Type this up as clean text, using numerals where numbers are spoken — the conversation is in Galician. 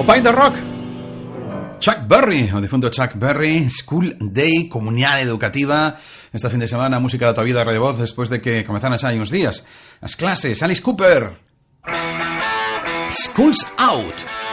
Pine the Rock. Chuck Berry, o difunto Chuck Berry, School Day, comunidad educativa. Este fin de semana, música de tua vida, Radio Voz, despois de que comezaran xa hai uns días as clases. Alice Cooper, School's Out.